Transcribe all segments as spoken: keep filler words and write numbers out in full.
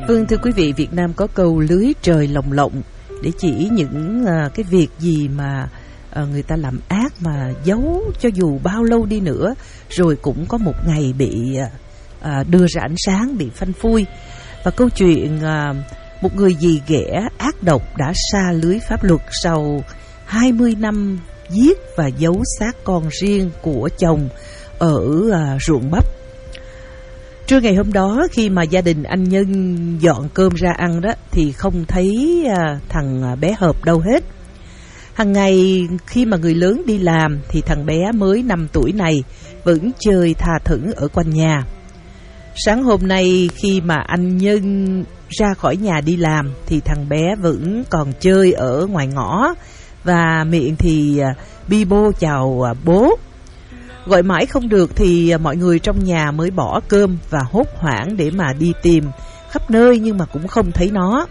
Vâng, thưa quý vị, Việt Nam có câu lưới trời lồng lộng để chỉ những uh, cái việc gì mà uh, người ta làm ác mà giấu cho dù bao lâu đi nữa, rồi cũng có một ngày bị uh, đưa ra ánh sáng, bị phanh phui. Và câu chuyện uh, một người dì ghẻ ác độc đã sa lưới pháp luật sau hai mươi năm giết và giấu xác con riêng của chồng ở uh, ruộng bắp. Trưa ngày hôm đó, khi mà gia đình anh Nhân dọn cơm ra ăn đó, thì không thấy à, thằng bé Hợp đâu hết. Hằng ngày khi mà người lớn đi làm thì thằng bé mới năm tuổi này vẫn chơi tha thửng ở quanh nhà. Sáng hôm nay khi mà anh Nhân ra khỏi nhà đi làm thì thằng bé vẫn còn chơi ở ngoài ngõ và miệng thì à, bi bô chào à, bố. Gọi mãi không được thì mọi người trong nhà mới bỏ cơm và hốt hoảng để mà đi tìm khắp nơi nhưng mà cũng không thấy nó.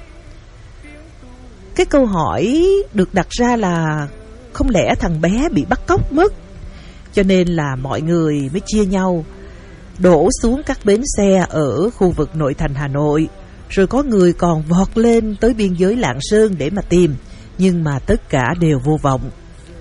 Cái câu hỏi được đặt ra là không lẽ thằng bé bị bắt cóc mất? Cho nên là mọi người mới chia nhau đổ xuống các bến xe ở khu vực nội thành Hà Nội. Rồi có người còn vọt lên tới biên giới Lạng Sơn để mà tìm, nhưng mà tất cả đều vô vọng.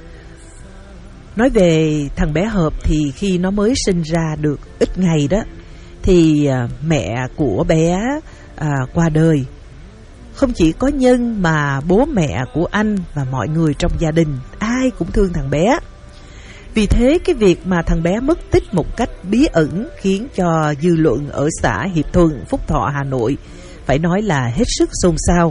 Nói về thằng bé Hợp thì khi nó mới sinh ra được ít ngày đó thì à, mẹ của bé à, qua đời. Không chỉ có Nhân mà bố mẹ của anh và mọi người trong gia đình ai cũng thương thằng bé. Vì thế cái việc mà thằng bé mất tích một cách bí ẩn khiến cho dư luận ở xã Hiệp Thuận, Phúc Thọ, Hà Nội phải nói là hết sức xôn xao.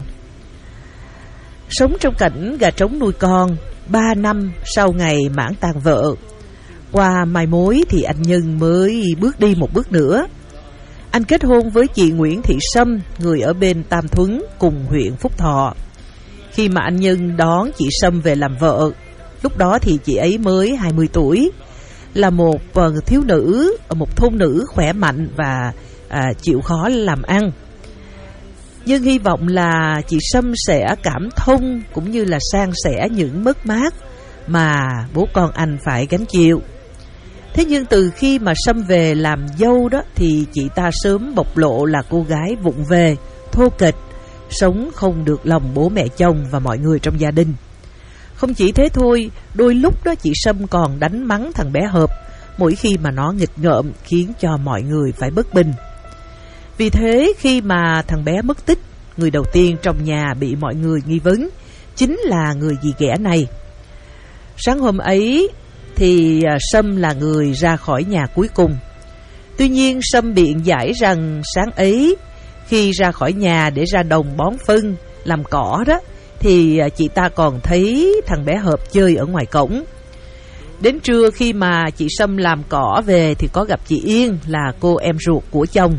Sống trong cảnh gà trống nuôi con, ba năm sau ngày mãn tang vợ, qua mai mối thì anh Nhân mới bước đi một bước nữa. Anh kết hôn với chị Nguyễn Thị Sâm, người ở bên Tam Thuấn cùng huyện Phúc Thọ. Khi mà anh Nhân đón chị Sâm về làm vợ, lúc đó thì chị ấy mới hai mươi tuổi, là một thiếu nữ, một thôn nữ khỏe mạnh và à, chịu khó làm ăn. Nhưng hy vọng là chị Sâm sẽ cảm thông cũng như là san sẻ những mất mát mà bố con anh phải gánh chịu. Thế nhưng từ khi mà Sâm về làm dâu đó thì chị ta sớm bộc lộ là cô gái vụng về, thô kệch, sống không được lòng bố mẹ chồng và mọi người trong gia đình. Không chỉ thế thôi, đôi lúc đó chị Sâm còn đánh mắng thằng bé Hợp mỗi khi mà nó nghịch ngợm, khiến cho mọi người phải bất bình. Vì thế khi mà thằng bé mất tích, người đầu tiên trong nhà bị mọi người nghi vấn chính là người dì ghẻ này. Sáng hôm ấy thì Sâm là người ra khỏi nhà cuối cùng. Tuy nhiên Sâm biện giải rằng sáng ấy khi ra khỏi nhà để ra đồng bón phân, làm cỏ đó, thì chị ta còn thấy thằng bé Hợp chơi ở ngoài cổng. Đến trưa khi mà chị Sâm làm cỏ về thì có gặp chị Yên, là cô em ruột của chồng,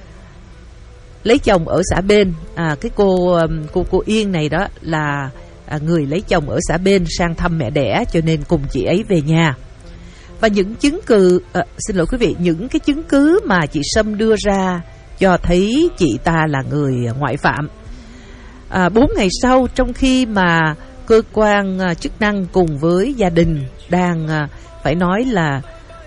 lấy chồng ở xã bên. À, cái cô cô cô Yên này đó là à, người lấy chồng ở xã bên sang thăm mẹ đẻ, cho nên cùng chị ấy về nhà. Và những chứng cứ à, xin lỗi quý vị, những cái chứng cứ mà chị Sâm đưa ra cho thấy chị ta là người ngoại phạm. À, bốn ngày sau, trong khi mà cơ quan à, chức năng cùng với gia đình đang à, phải nói là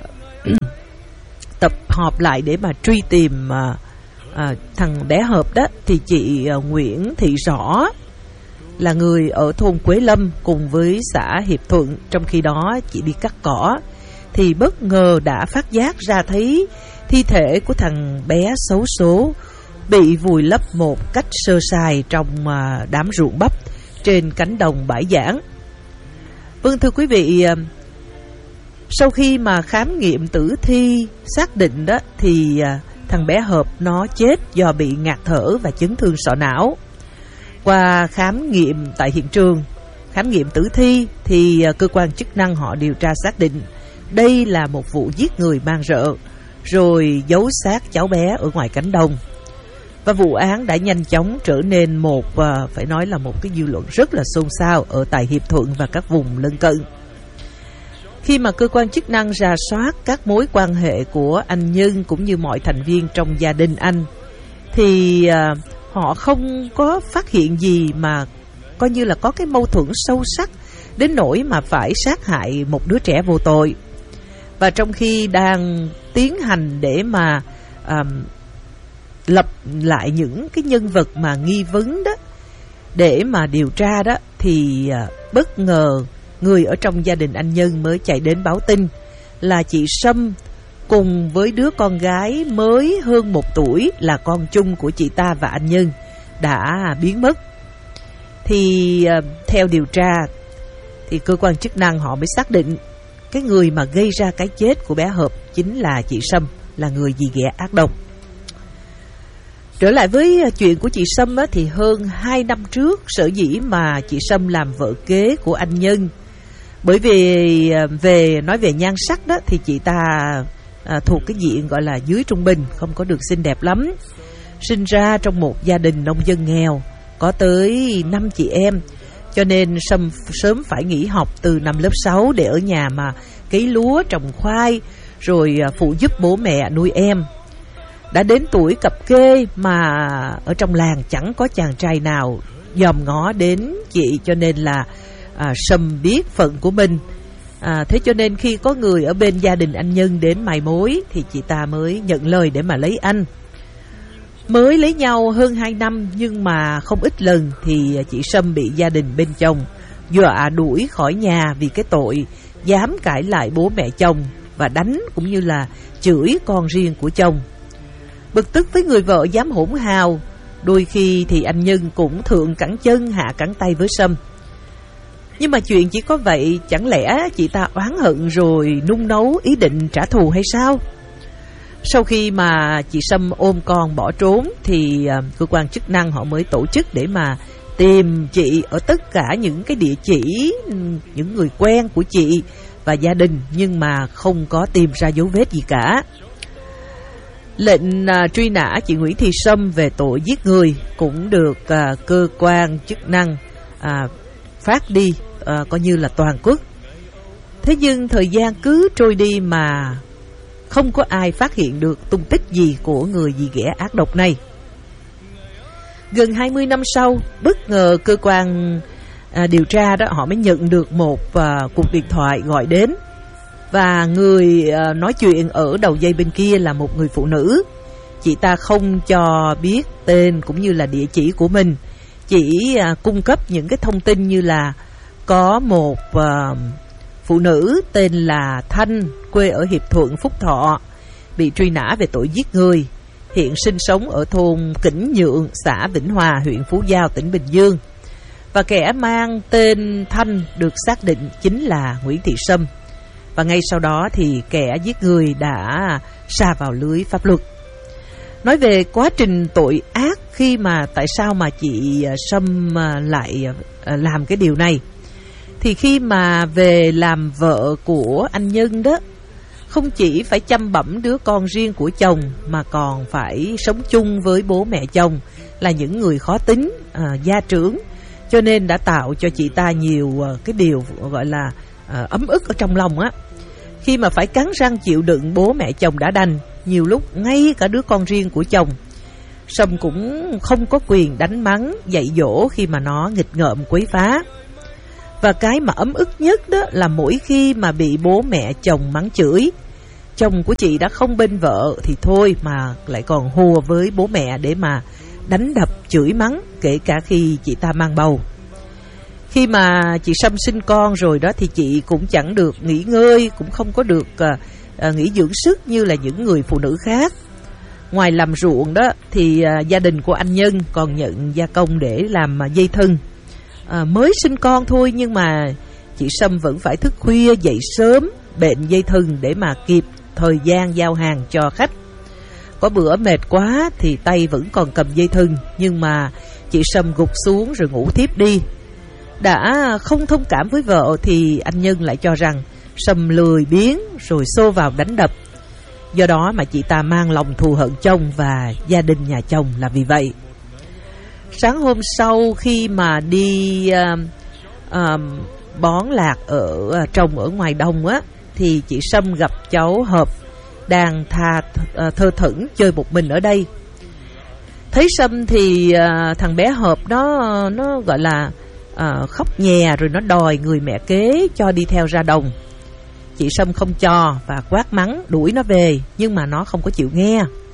tập họp lại để mà truy tìm à, À, thằng bé Hợp đó, thì chị uh, Nguyễn Thị Rõ là người ở thôn Quế Lâm cùng với xã Hiệp Thuận, trong khi đó chị đi cắt cỏ, thì bất ngờ đã phát giác ra thấy thi thể của thằng bé xấu số bị vùi lấp một cách sơ sài trong uh, đám ruộng bắp trên cánh đồng bãi giảng. Vâng, thưa quý vị, uh, sau khi mà khám nghiệm tử thi xác định đó thì uh, thằng bé Hợp nó chết do bị ngạt thở và chấn thương sọ não. Qua khám nghiệm tại hiện trường, khám nghiệm tử thi thì cơ quan chức năng họ điều tra xác định đây là một vụ giết người man rợ, rồi giấu xác cháu bé ở ngoài cánh đồng. Và vụ án đã nhanh chóng trở nên một phải nói là một cái dư luận rất là xôn xao ở tại Hiệp Thuận và các vùng lân cận. Khi mà cơ quan chức năng rà soát các mối quan hệ của anh Nhân cũng như mọi thành viên trong gia đình anh, thì uh, họ không có phát hiện gì mà coi như là có cái mâu thuẫn sâu sắc đến nỗi mà phải sát hại một đứa trẻ vô tội. Và trong khi đang tiến hành để mà uh, lập lại những cái nhân vật mà nghi vấn đó để mà điều tra đó, thì à, bất ngờ người ở trong gia đình anh Nhân mới chạy đến báo tin là chị Sâm cùng với đứa con gái mới hơn một tuổi là con chung của chị ta và anh Nhân đã biến mất. Thì à, theo điều tra thì cơ quan chức năng họ mới xác định cái người mà gây ra cái chết của bé Hợp chính là chị Sâm, là người dì ghẻ ác độc. Trở lại với chuyện của chị Sâm á, thì hơn hai năm trước sở dĩ mà chị Sâm làm vợ kế của anh Nhân, bởi vì về nói về nhan sắc đó thì chị ta à, thuộc cái diện gọi là dưới trung bình, không có được xinh đẹp lắm. Sinh ra trong một gia đình nông dân nghèo, có tới năm chị em, cho nên Sâm sớm phải nghỉ học từ năm lớp sáu để ở nhà mà cấy lúa, trồng khoai, rồi phụ giúp bố mẹ nuôi em. Đã đến tuổi cập kê mà ở trong làng chẳng có chàng trai nào dòm ngó đến chị, cho nên là à, Sâm biết phận của mình. à, Thế cho nên khi có người ở bên gia đình anh Nhân đến mày mối thì chị ta mới nhận lời để mà lấy anh. Mới lấy nhau hơn hai năm nhưng mà không ít lần thì chị Sâm bị gia đình bên chồng dọa đuổi khỏi nhà vì cái tội dám cãi lại bố mẹ chồng và đánh cũng như là chửi con riêng của chồng. Bực tức với người vợ dám hỗn hào, đôi khi thì anh Nhân cũng thượng cẳng chân hạ cẳng tay với Sâm. Nhưng mà chuyện chỉ có vậy, chẳng lẽ chị ta oán hận rồi nung nấu ý định trả thù hay sao? Sau khi mà chị Sâm ôm con bỏ trốn thì uh, cơ quan chức năng họ mới tổ chức để mà tìm chị ở tất cả những cái địa chỉ, những người quen của chị và gia đình, nhưng mà không có tìm ra dấu vết gì cả. Lệnh uh, truy nã chị Nguyễn Thị Sâm về tội giết người cũng được uh, cơ quan chức năng uh, phát đi uh, coi như là toàn quốc. Thế nhưng thời gian cứ trôi đi mà không có ai phát hiện được tung tích gì của người dì ghẻ ác độc này. Gần hai mươi năm sau, bất ngờ cơ quan à, điều tra đó họ mới nhận được một à, cuộc điện thoại gọi đến. Và người à, nói chuyện ở đầu dây bên kia là một người phụ nữ. Chị ta không cho biết tên cũng như là địa chỉ của mình, chỉ à, cung cấp những cái thông tin như là có một à, phụ nữ tên là Thanh, quê ở Hiệp Thuận, Phúc Thọ, bị truy nã về tội giết người, hiện sinh sống ở thôn Kỉnh Nhượng, xã Vĩnh Hòa, huyện Phú Giao, tỉnh Bình Dương. Và kẻ mang tên Thanh được xác định chính là Nguyễn Thị Sâm. Và ngay sau đó thì kẻ giết người đã sa vào lưới pháp luật. Nói về quá trình tội ác khi mà tại sao mà chị Sâm lại làm cái điều này, thì khi mà về làm vợ của anh Nhân đó, không chỉ phải chăm bẵm đứa con riêng của chồng mà còn phải sống chung với bố mẹ chồng là những người khó tính, à, gia trưởng, cho nên đã tạo cho chị ta nhiều à, cái điều gọi là à, ấm ức ở trong lòng á. Khi mà phải cắn răng chịu đựng bố mẹ chồng đã đành, nhiều lúc ngay cả đứa con riêng của chồng Sâm cũng không có quyền đánh mắng, dạy dỗ khi mà nó nghịch ngợm quấy phá. Và cái mà ấm ức nhất đó là mỗi khi mà bị bố mẹ chồng mắng chửi, chồng của chị đã không bên vợ thì thôi mà lại còn hùa với bố mẹ để mà đánh đập chửi mắng, kể cả khi chị ta mang bầu. Khi mà chị Sâm sinh con rồi đó thì chị cũng chẳng được nghỉ ngơi, cũng không có được uh, uh, nghỉ dưỡng sức như là những người phụ nữ khác. Ngoài làm ruộng đó thì uh, gia đình của anh Nhân còn nhận gia công để làm uh, dây thừng. À, mới sinh con thôi nhưng mà chị Sâm vẫn phải thức khuya dậy sớm bện dây thừng để mà kịp thời gian giao hàng cho khách. Có bữa mệt quá thì tay vẫn còn cầm dây thừng, nhưng mà chị Sâm gục xuống rồi ngủ thiếp đi. Đã không thông cảm với vợ thì anh Nhân lại cho rằng Sâm lười biếng rồi xô vào đánh đập. Do đó mà chị ta mang lòng thù hận chồng và gia đình nhà chồng là vì vậy. Sáng hôm sau khi mà đi uh, uh, bón lạc ở uh, trồng ở ngoài đồng á, thì chị Sâm gặp cháu Hợp đang tha uh, thơ thẩn chơi một mình ở đây. Thấy Sâm thì uh, thằng bé Hợp nó nó gọi là uh, khóc nhè rồi nó đòi người mẹ kế cho đi theo ra đồng. Chị Sâm không cho và quát mắng đuổi nó về, nhưng mà nó không có chịu nghe.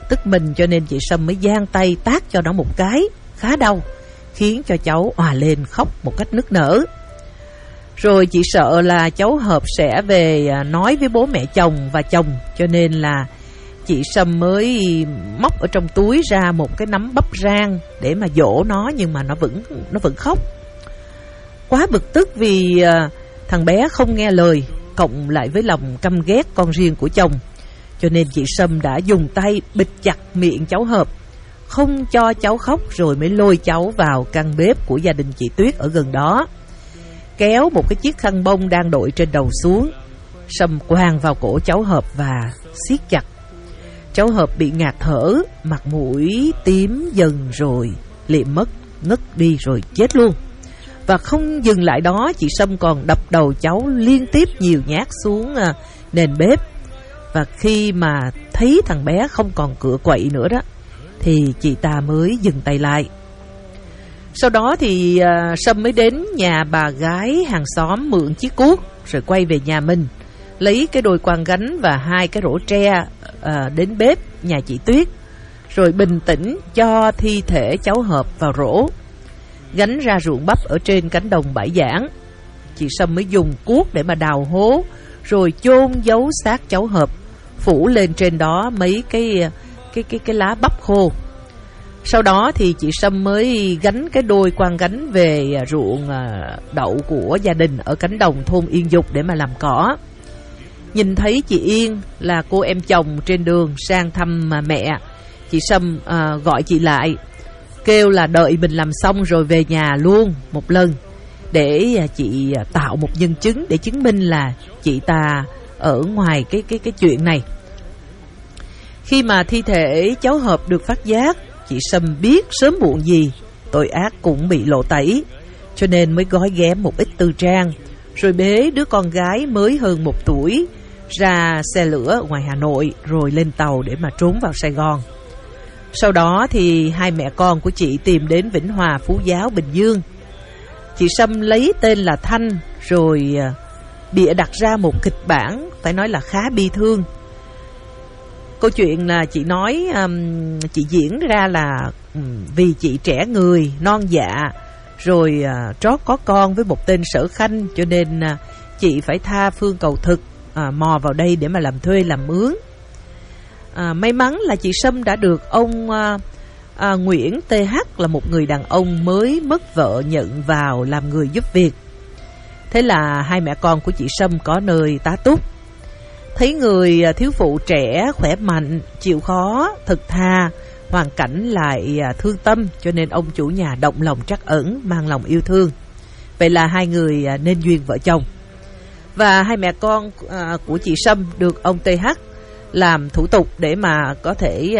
tức mình, cho nên chị Sâm mới giang tay tát cho nó một cái khá đau, khiến cho cháu òa lên khóc một cách nức nở. Rồi chị sợ là cháu Hợp sẽ về nói với bố mẹ chồng và chồng, cho nên là chị Sâm mới móc ở trong túi ra một cái nắm bắp rang để mà dỗ nó, nhưng mà nó vẫn nó vẫn khóc. Quá bực tức vì thằng bé không nghe lời, cộng lại với lòng căm ghét con riêng của chồng, cho nên chị Sâm đã dùng tay bịt chặt miệng cháu Hợp, không cho cháu khóc, rồi mới lôi cháu vào căn bếp của gia đình chị Tuyết ở gần đó, kéo một cái chiếc khăn bông đang đội trên đầu xuống, Sâm quàng vào cổ cháu Hợp và siết chặt. Cháu Hợp bị ngạt thở, mặt mũi tím dần rồi liệm mất, ngất đi rồi chết luôn. Và không dừng lại đó, chị Sâm còn đập đầu cháu liên tiếp nhiều nhát xuống nền bếp. Và khi mà thấy thằng bé không còn cựa quậy nữa đó, thì chị ta mới dừng tay lại. Sau đó thì uh, Sâm mới đến nhà bà gái hàng xóm mượn chiếc cuốc, rồi quay về nhà mình, lấy cái đôi quang gánh và hai cái rổ tre uh, đến bếp nhà chị Tuyết, rồi bình tĩnh cho thi thể cháu Hợp vào rổ, gánh ra ruộng bắp ở trên cánh đồng bãi giảng. Chị Sâm mới dùng cuốc để mà đào hố, rồi chôn giấu xác cháu Hợp, phủ lên trên đó mấy cái cái cái cái lá bắp khô. Sau đó thì chị Sâm mới gánh cái đôi quang gánh về ruộng đậu của gia đình ở cánh đồng thôn Yên Dục để mà làm cỏ. Nhìn thấy chị Yên là cô em chồng trên đường sang thăm mẹ, chị Sâm à, gọi chị lại, kêu là đợi mình làm xong rồi về nhà luôn một lần, để chị tạo một nhân chứng để chứng minh là chị ta ở ngoài cái cái cái chuyện này. Khi mà thi thể cháu Hợp được phát giác, chị Sâm biết sớm muộn gì tội ác cũng bị lộ tẩy, cho nên mới gói ghém một ít tư trang, rồi bế đứa con gái mới hơn một tuổi ra xe lửa ngoài Hà Nội, rồi lên tàu để mà trốn vào Sài Gòn. Sau đó thì hai mẹ con của chị tìm đến Vĩnh Hòa, Phú Giáo, Bình Dương. Chị Sâm lấy tên là Thanh, rồi bịa đặt ra một kịch bản phải nói là khá bi thương. Câu chuyện là chị nói, um, chị diễn ra là um, vì chị trẻ người, non dạ, rồi uh, trót có con với một tên Sở Khanh, cho nên uh, chị phải tha phương cầu thực, uh, mò vào đây để mà làm thuê làm mướn. Uh, may mắn là chị Sâm đã được ông uh, uh, Nguyễn T H là một người đàn ông mới mất vợ nhận vào làm người giúp việc. Thế là hai mẹ con của chị Sâm có nơi tá túc. Thấy người thiếu phụ trẻ, khỏe mạnh, chịu khó, thật thà, hoàn cảnh lại thương tâm, cho nên ông chủ nhà động lòng trắc ẩn, mang lòng yêu thương. Vậy là hai người nên duyên vợ chồng. Và hai mẹ con của chị Sâm được ông T H làm thủ tục để mà có thể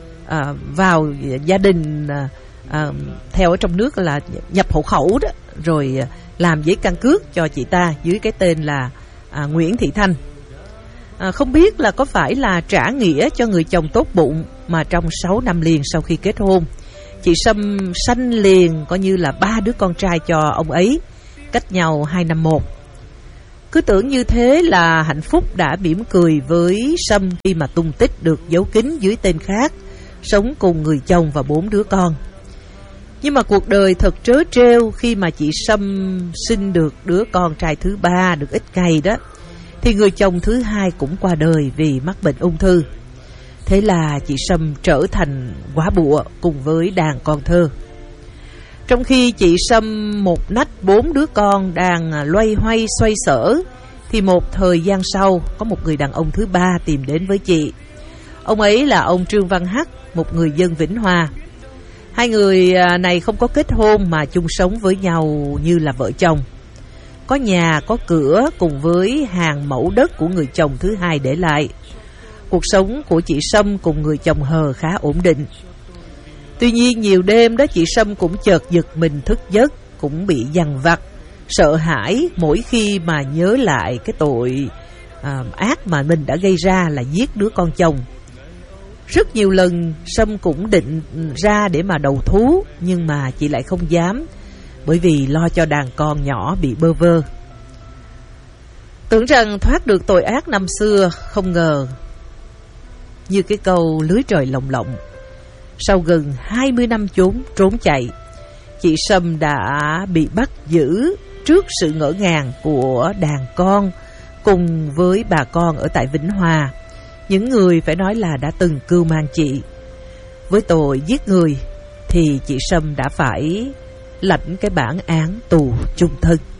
vào gia đình theo ở trong nước là nhập hộ khẩu đó, rồi làm giấy căn cước cho chị ta dưới cái tên là Nguyễn Thị Thanh. À, không biết là có phải là trả nghĩa cho người chồng tốt bụng mà trong sáu năm liền sau khi kết hôn, chị Sâm sanh liền coi như là ba đứa con trai cho ông ấy, cách nhau hai năm một. Cứ tưởng như thế là hạnh phúc đã mỉm cười với Sâm khi mà tung tích được giấu kín dưới tên khác, sống cùng người chồng và bốn đứa con. Nhưng mà cuộc đời thật trớ trêu khi mà chị Sâm sinh được đứa con trai thứ ba được ít ngày đó, thì người chồng thứ hai cũng qua đời vì mắc bệnh ung thư. Thế là chị Sâm trở thành góa bụa cùng với đàn con thơ. Trong khi chị Sâm một nách bốn đứa con đang loay hoay xoay sở, thì một thời gian sau có một người đàn ông thứ ba tìm đến với chị. Ông ấy là ông Trương Văn Hắc, một người dân Vĩnh Hòa. Hai người này không có kết hôn mà chung sống với nhau như là vợ chồng. Có nhà, có cửa cùng với hàng mẫu đất của người chồng thứ hai để lại. Cuộc sống của chị Sâm cùng người chồng hờ khá ổn định. Tuy nhiên nhiều đêm đó chị Sâm cũng chợt giật mình thức giấc, cũng bị dằn vặt, sợ hãi mỗi khi mà nhớ lại cái tội à, ác mà mình đã gây ra là giết đứa con chồng. Rất nhiều lần Sâm cũng định ra để mà đầu thú, nhưng mà chị lại không dám, bởi vì lo cho đàn con nhỏ bị bơ vơ. Tưởng rằng thoát được tội ác năm xưa, không ngờ như cái câu lưới trời lồng lộng. Sau gần hai mươi năm trốn trốn chạy, chị Sâm đã bị bắt giữ trước sự ngỡ ngàng của đàn con cùng với bà con ở tại Vĩnh Hòa, những người phải nói là đã từng cưu mang chị. Với tội giết người thì chị Sâm đã phải lãnh cái bản án tù chung thân.